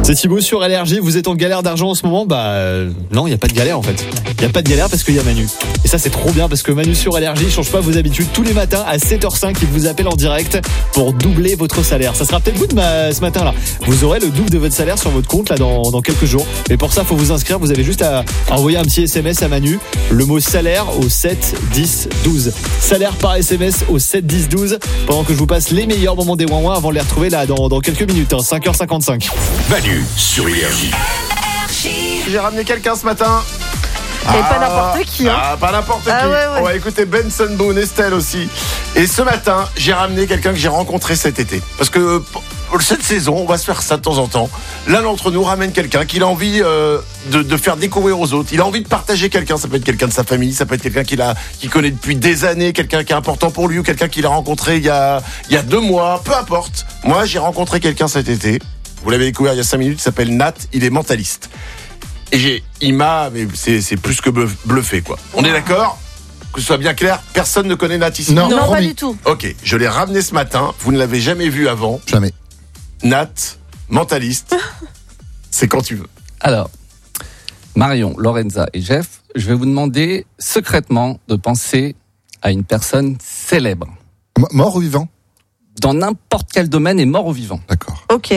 C'est Thibaut sur LRG, vous êtes en galère d'argent en ce moment ? Non, il n'y a pas de galère en fait. Il n'y a pas de galère parce qu'il y a Manu. Et ça c'est trop bien parce que Manu sur LRG ne change pas vos habitudes. Tous les matins à 7h05, il vous appelle en direct pour doubler votre salaire. Ça sera peut-être vous ce matin là. Vous aurez le double de votre salaire sur votre compte là dans quelques jours. Et pour ça, il faut vous inscrire. Vous avez juste à envoyer un petit SMS à Manu. Le mot salaire au 7 10 12. Salaire par SMS au 7 10 12. Pendant que je vous passe les meilleurs moments des Ouin-Ouin avant de les retrouver là dans quelques minutes. 5h55. Manu sur Énergie. J'ai ramené quelqu'un ce matin. Et pas n'importe qui. Pas n'importe qui. Ouais. On va écouter Benson Boone, Estelle aussi. Et ce matin, j'ai ramené quelqu'un que j'ai rencontré cet été. Parce que pour cette saison, on va se faire ça de temps en temps. L'un d'entre nous ramène quelqu'un qu'il a envie de faire découvrir aux autres. Il a envie de partager quelqu'un. Ça peut être quelqu'un de sa famille, ça peut être quelqu'un qu'il connaît depuis des années, quelqu'un qui est important pour lui ou quelqu'un qu'il a rencontré il y a 2 mois. Peu importe. Moi, j'ai rencontré quelqu'un cet été. Vous l'avez découvert il y a 5 minutes. Il s'appelle Nat. Il est mentaliste. Et mais c'est plus que bluffé, quoi. On est d'accord ? Que ce soit bien clair, personne ne connaît Nat ici. Non, pas du tout. Ok, je l'ai ramené ce matin. Vous ne l'avez jamais vu avant. Jamais. Nat, mentaliste. C'est quand tu veux. Alors, Marion, Lorenza et Jeff, je vais vous demander secrètement de penser à une personne célèbre. Mort ou vivant ? Dans n'importe quel domaine et mort ou vivant. D'accord. Ok.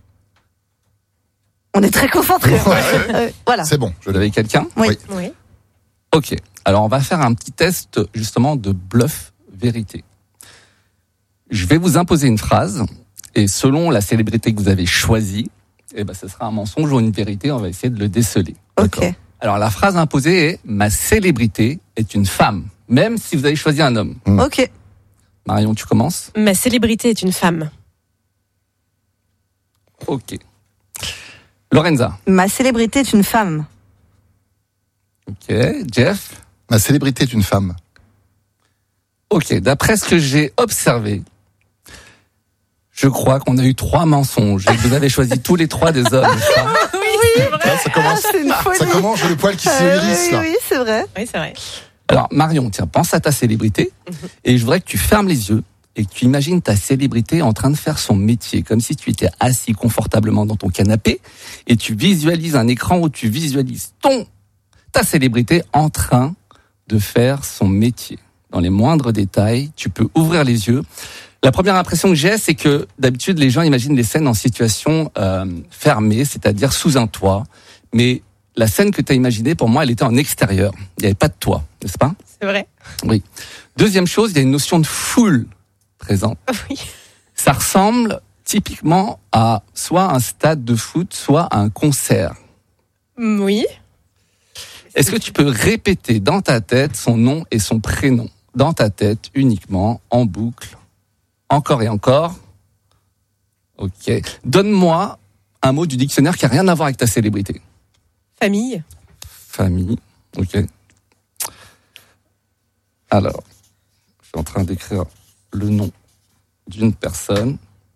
On est très concentrés. Voilà. C'est bon. Vous avez quelqu'un ? Oui. Ok. Alors, on va faire un petit test, justement, de bluff-vérité. Je vais vous imposer une phrase, et selon la célébrité que vous avez choisie, ce sera un mensonge ou une vérité, on va essayer de le déceler. Ok. Alors, la phrase imposée est « Ma célébrité est une femme », même si vous avez choisi un homme. Ok. Marion, tu commences ? Ma célébrité est une femme. Ok. Lorenza. Ma célébrité est une femme. Ok. Jeff. Ma célébrité est une femme. Ok. D'après ce que j'ai observé, je crois qu'on a eu 3 mensonges. Et vous avez choisi tous les 3 des hommes. Oui, c'est vrai. Là, ça commence. C'est une folie. Ça commence, j'ai le poil qui s'érisse là. Oui, c'est vrai. Oui, c'est vrai. Alors, Marion, tiens, pense à ta célébrité. Et je voudrais que tu fermes les yeux et que tu imagines ta célébrité en train de faire son métier, comme si tu étais assis confortablement dans ton canapé et tu visualises un écran où tu visualises ta célébrité en train de faire son métier. Dans les moindres détails, tu peux ouvrir les yeux. La première impression que j'ai, c'est que d'habitude, les gens imaginent les scènes en situation fermée, c'est-à-dire sous un toit. Mais la scène que tu as imaginée, pour moi, elle était en extérieur. Il n'y avait pas de toit, n'est-ce pas ? C'est vrai. Oui. Deuxième chose, il y a une notion de foule présente. Oui. Ça ressemble typiquement à soit un stade de foot, soit à un concert. Oui. Est-ce que tu peux répéter dans ta tête son nom et son prénom ? Dans ta tête uniquement, en boucle, encore et encore. Ok. Donne-moi un mot du dictionnaire qui n'a rien à voir avec ta célébrité. Famille. Famille. Ok. Alors, je suis en train d'écrire le nom d'une personne.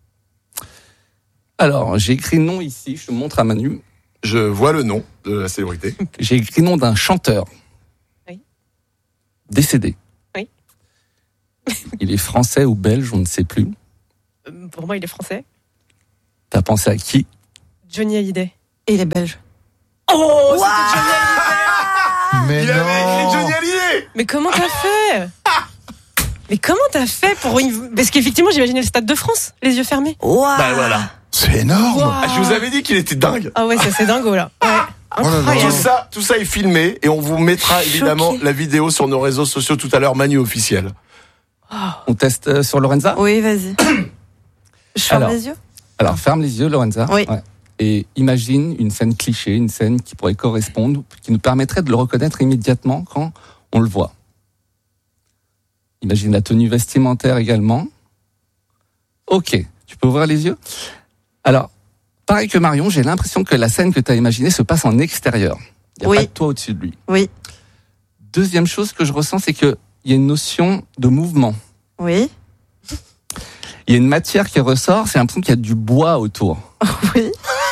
Alors, j'ai écrit nom ici, je te montre à Manu. Je vois le nom de la célébrité. J'ai écrit nom d'un chanteur. Oui. Décédé. Oui. Il est français ou belge, on ne sait plus. Pour moi, il est français. T'as pensé à qui ? Johnny Hallyday. Et il est belge. Oh, c'était Johnny Hallyday. Mais Il non. avait écrit Johnny Hallyday. Mais comment t'as fait ? Mais comment t'as fait pour... Parce qu'effectivement, j'imaginais le Stade de France, les yeux fermés. Waouh. Bah voilà. C'est énorme. Wow. Je vous avais dit qu'il était dingue. Ah ouais, ça c'est dingo là. Ouais. Oh là là. Incroyable. Tout ça est filmé et on vous mettra évidemment Choquée. la vidéo sur nos réseaux sociaux tout à l'heure, Manu officiel. On teste sur Lorenza ? Oui, vas-y. Je ferme Alors. les yeux. Alors, ferme les yeux, Lorenza. Oui. Ouais. Et imagine une scène cliché, une scène qui pourrait correspondre, qui nous permettrait de le reconnaître immédiatement quand on le voit. Imagine la tenue vestimentaire également. Ok, tu peux ouvrir les yeux ? Alors, pareil que Marion, j'ai l'impression que la scène que tu as imaginée se passe en extérieur. Il n'y a Oui. pas de toit au-dessus de lui. Oui. Deuxième chose que je ressens, c'est qu'il y a une notion de mouvement. Oui. Il y a une matière qui ressort, c'est l'impression qu'il y a du bois autour. Oui.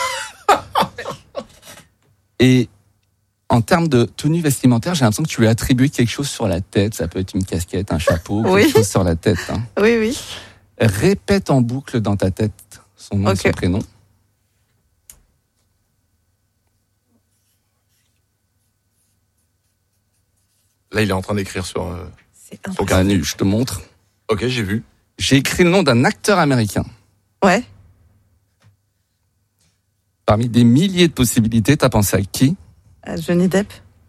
Et en termes de tenue vestimentaire, j'ai l'impression que tu lui as attribué quelque chose sur la tête. Ça peut être une casquette, un chapeau, Oui. quelque chose sur la tête. Hein. Oui, oui. Répète en boucle dans ta tête son nom et Ok. son prénom. Là, il est en train d'écrire sur. C'est Son impressionnant. Manu, je te montre. Ok, j'ai vu. J'ai écrit le nom d'un acteur américain. Ouais. Parmi des milliers de possibilités, t'as pensé à qui? Johnny Depp.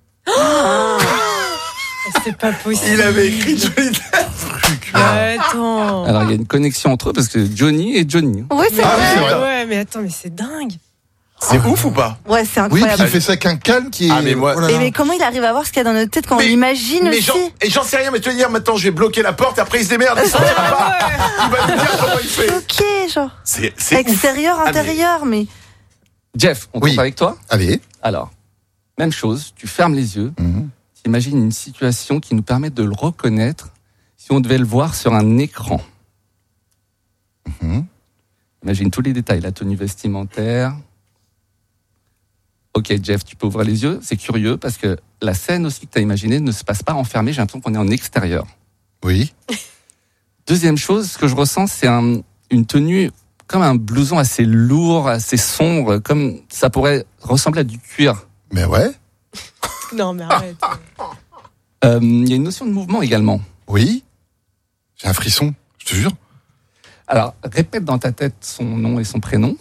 C'est pas possible. Il avait écrit Johnny Depp. Attends. Alors, il y a une connexion entre eux parce que Johnny et Johnny. Oui, c'est Ah oui, c'est vrai. vrai. Ouais, mais attends, mais c'est dingue. C'est ouf ou pas? Ouais, c'est Oui, puis incroyable. il fait ça avec un calme qui est. Ah, mais moi- Oh là Et là. mais comment il arrive à voir ce qu'il y a dans notre tête quand on Mais- l'imagine Mais aussi j'en sais rien, mais tu vas dire maintenant je vais bloquer la porte et après il se démerde, il sortira pas. Il va nous dire comment il fait. Ok, genre. C'est ouf. Extérieur, Ah, mais- intérieur, mais. Jeff, on Oui. compte avec toi? Allez. Alors, même chose, tu fermes les yeux, Mhm. tu imagines une situation qui nous permet de le reconnaître si on devait le voir sur un écran. Mhm. Imagine tous les détails, la tenue vestimentaire. Ok, Jeff, tu peux ouvrir les yeux. C'est curieux parce que la scène aussi que tu as imaginée ne se passe pas enfermée. J'ai l'impression qu'on est en extérieur. Oui. Deuxième chose, ce que je ressens, c'est une tenue comme un blouson assez lourd, assez sombre, comme ça pourrait ressembler à du cuir. Mais ouais. Non, mais arrête. Il y a une notion de mouvement également. Oui. J'ai un frisson, je te jure. Alors, répète dans ta tête son nom et son prénom.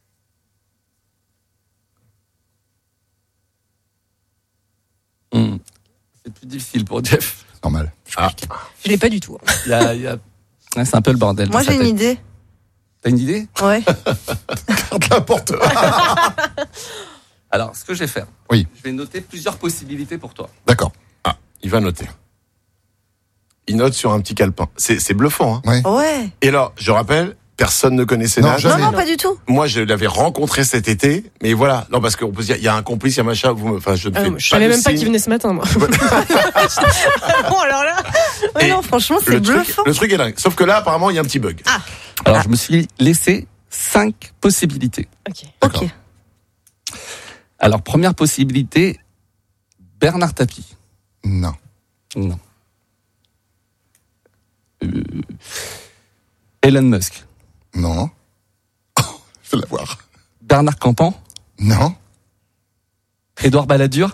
C'est plus difficile pour Jeff. Normal. Je l'ai pas du tout. Ouais, c'est un peu le bordel. Moi, dans sa j'ai une tête. idée. T'as une idée? Ouais. Garde la porte. Alors, ce que je vais faire. Oui. Je vais noter plusieurs possibilités pour toi. D'accord. Il va noter. Il note sur un petit calepin. C'est bluffant, hein. Ouais. Ouais. Et alors, je rappelle, personne ne connaissait Non, Nad. jamais. Non, non, pas du tout. Moi, je l'avais rencontré cet été, mais voilà. Non, parce qu'on peut se dire, il y a un complice, il y a machin. Enfin, je ne fais Je pas savais de même pas signe. qu'il venait ce matin, moi. Bon, alors là. Ouais, Et non, franchement, c'est Le truc, bluffant. le truc est dingue. Sauf que là, apparemment, il y a un petit bug. Alors, je me suis laissé 5 possibilités. Ok. D'accord. Ok. Alors, première possibilité, Bernard Tapie. Non. Non. Elon Musk. Non. Oh, je vais la voir. Bernard Campan. Non. Édouard Balladur.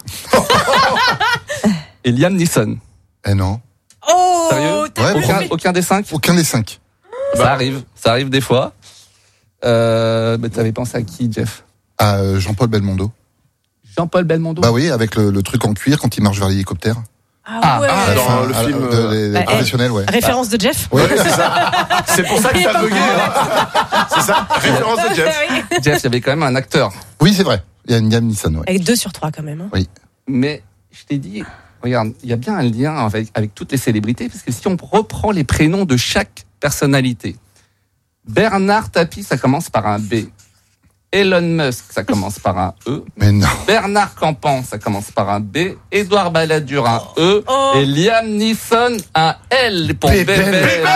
Et Liam Neeson. Eh non. Oh, Sérieux? t'as Ouais, bluffé. Aucun des 5? Aucun des 5. Ça arrive des fois. T'avais pensé à qui, Jeff? À Jean-Paul Belmondo. Jean-Paul Belmondo. Bah oui, avec le truc en cuir quand il marche vers l'hélicoptère. Ah ouais. Ah, dans le À- film, les Bah, professionnels, ouais. Référence de Jeff. Ouais. c'est ça. C'est pour ça que ça a bugué. hein. C'est ça. Référence de Jeff. Ah oui. Jeff, il y avait quand même un acteur. Oui, c'est vrai. Il y a une gamme Nissan, ouais. Avec 2 sur 3 quand même. Hein. Mais je t'ai dit, regarde, il y a bien un lien avec toutes les célébrités, parce que si on reprend les prénoms de chaque personnalité, Bernard Tapie, ça commence par un B. Elon Musk, ça commence par un E. Mais non. Bernard Campan, ça commence par un B. Édouard Balladur, un E. Oh. Et Liam Neeson, un L pour Bébel. Bébel.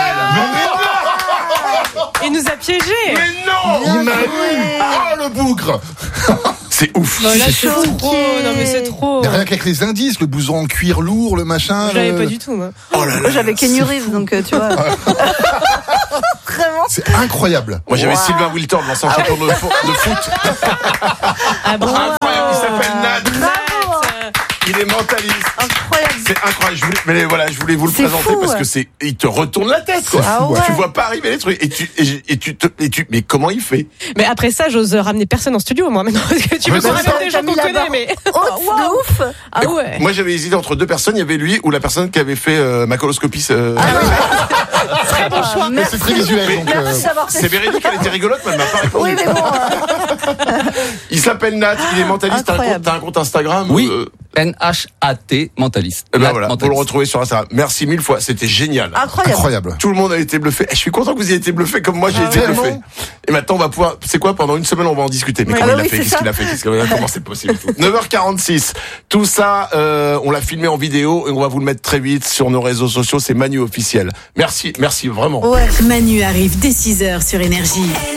Il nous a piégés. Mais non! Il m'a eu. Oh, le bougre. C'est ouf. Non, là, c'est trop. choquée. Non, mais c'est trop. Mais rien qu'avec les indices, le blouson en cuir lourd, le machin. Je l'avais le- pas du tout, moi. Oh là là. Moi, j'avais Kenny Reeves, donc tu vois. Vraiment. C'est incroyable. Moi, j'avais Wow. Sylvain Wiltord, l'ancien champion de foot. Ah bon? Incroyable. Il s'appelle Nad. Bravo. Il est mentaliste. Incroyable. C'est incroyable. Je voulais vous le C'est présenter fou, parce ouais. que il te retourne la tête, quoi. Ah ouais. Tu vois pas arriver les trucs mais comment il fait? Mais après ça, j'ose ramener personne en studio, moi, maintenant. Parce que tu Mais veux c'est qu'on ça. ramène des gens qu'on T'as mis la connaît, mais. Oh, de ouf. Ah ouais. Moi, j'avais hésité entre deux personnes. Il y avait lui ou la personne qui avait fait ma coloscopie. Très bon choix. Mais c'est très visuel, donc. Merci d'avoir fait C'est véridique, elle était rigolote, mais elle m'a pas répondu. Oui, mais bon. Il s'appelle Nat, il est mentaliste. Incroyable. T'as un compte Instagram? Oui. NHAT, mentaliste. Eh ben Nat voilà, pour mentaliste. le retrouver sur Instagram. Merci 1000 fois, c'était génial. Incroyable. Incroyable. Tout le monde a été bluffé. Je suis content que vous ayez été bluffé comme moi j'ai été tellement. bluffé. Et maintenant on va pouvoir, c'est quoi, pendant une semaine on va en discuter. Mais Oui. comment Ah il a oui, fait, c'est qu'est-ce ça. qu'il a fait, comment c'est possible. 9h46. Tout ça, on l'a filmé en vidéo et on va vous le mettre très vite sur nos réseaux sociaux. C'est Manu officiel. Merci vraiment. Ouais. Manu arrive dès 6h sur Énergie.